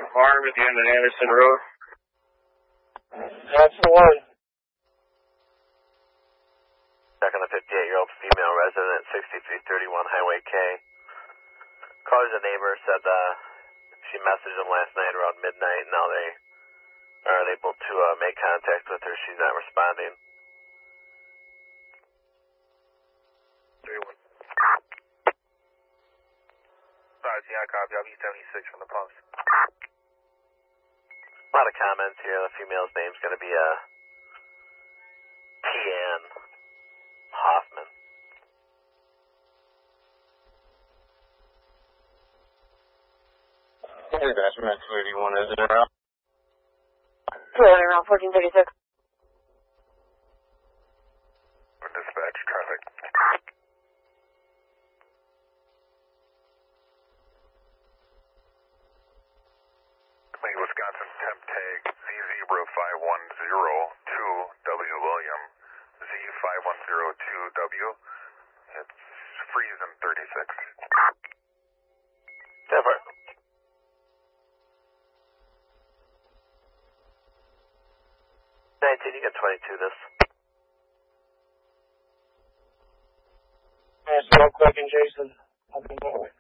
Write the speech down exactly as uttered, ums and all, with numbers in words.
farm at the end of Anderson Road. That's the one. Second, a fifty-eight-year-old female resident at sixty-three thirty-one Highway K. Called a neighbor, said uh, she messaged them last night around midnight. Now they are unable to uh, make contact with her. She's not responding. thirty-one. Sorry, T I copy. I'll be seventy-six from the pumps. A lot of comments here. The female's name's going to be uh, Tian Hoffman. Hey, that's Met two eighty-one, is it around? Around fourteen thirty-six. Dispatch traffic. Wisconsin temp tag Z zebra five one zero two W William Z five one zero two W. It's freezing thirty-six. Never. nineteen, you got twenty-two this. Yes, real quick, and Jason. I'll be forward.